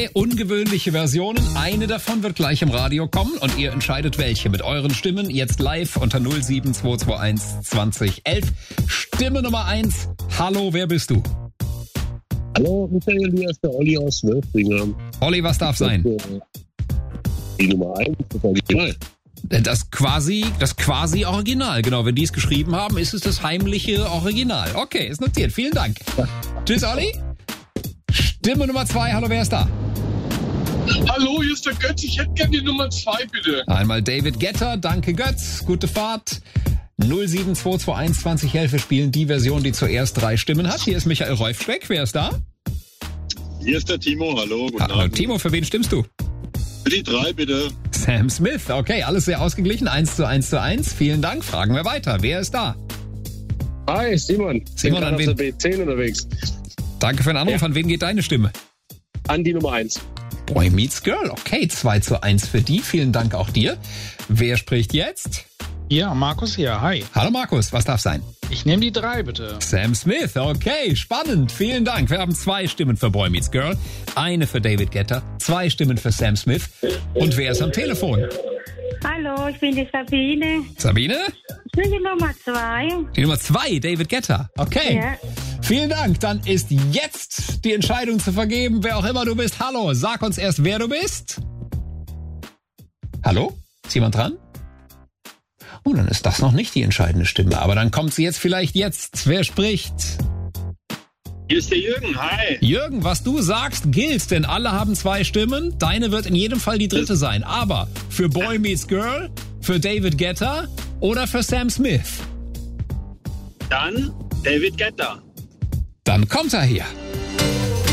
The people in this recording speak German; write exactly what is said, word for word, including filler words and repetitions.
zwei ungewöhnliche Versionen. Eine davon wird gleich im Radio kommen und ihr entscheidet welche. Mit euren Stimmen jetzt live unter null sieben zwei zwei eins zwanzig elf. Stimme Nummer eins. Hallo, wer bist du? Hallo, Michael, hier ist der Olli aus Wölfringer. Olli, was darf sein? Die Nummer eins, das Original. Das quasi, das quasi Original. Genau, wenn die es geschrieben haben, ist es das heimliche Original. Okay, ist notiert. Vielen Dank. Tschüss, Olli. Stimme Nummer zwei. Hallo, wer ist da? Hallo, hier ist der Götz. Ich hätte gerne die Nummer zwei, bitte. Einmal David Guetta. Danke, Götz. Gute Fahrt. null sieben zwei zwei eins zwanzig elf. Wir spielen die Version, die zuerst drei Stimmen hat. Hier ist Michael Reufschweck. Wer ist da? Hier ist der Timo. Hallo, guten Hallo, Abend. Timo, für wen stimmst du? Für die drei, bitte. Sam Smith. Okay, alles sehr ausgeglichen. eins zu eins zu eins. Vielen Dank. Fragen wir weiter. Wer ist da? Hi, Simon. Simon, bin an auf wen? der B zehn unterwegs. Danke für den Anruf. Ja. An wen geht deine Stimme? An die Nummer eins. Boy Meets Girl. Okay, zwei zu eins für die. Vielen Dank auch dir. Wer spricht jetzt? Ja, Markus hier. Hi. Hallo Markus, was darf sein? Ich nehme die drei, bitte. Sam Smith. Okay, spannend. Vielen Dank. Wir haben zwei Stimmen für Boy Meets Girl, eine für David Guetta, zwei Stimmen für Sam Smith. Und wer ist am Telefon? Hallo, ich bin die Sabine. Sabine? Ich bin die Nummer zwei. Die Nummer zwei, David Guetta. Okay. Ja. Vielen Dank. Dann ist jetzt die Entscheidung zu vergeben, wer auch immer du bist. Hallo, sag uns erst, wer du bist. Hallo? Ist jemand dran? Oh, dann ist das noch nicht die entscheidende Stimme. Aber dann kommt sie jetzt vielleicht jetzt. Wer spricht? Hier ist der Jürgen. Hi. Jürgen, was du sagst, gilt, denn alle haben zwei Stimmen. Deine wird in jedem Fall die dritte sein. Aber für Boy Meets Girl, für David Guetta oder für Sam Smith? Dann David Guetta. Dann kommt er hier.